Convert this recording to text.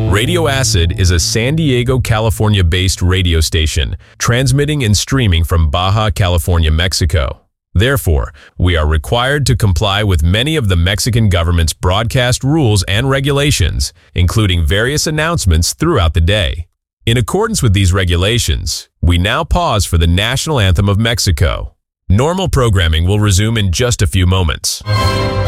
Radio Acid is a San Diego, California-based radio station, transmitting and streaming from Baja California, Mexico. Therefore, we are required to comply with many of the Mexican government's broadcast rules and regulations, including various announcements throughout the day. In accordance with these regulations, we now pause for the national anthem of Mexico. Normal programming will resume in just a few moments.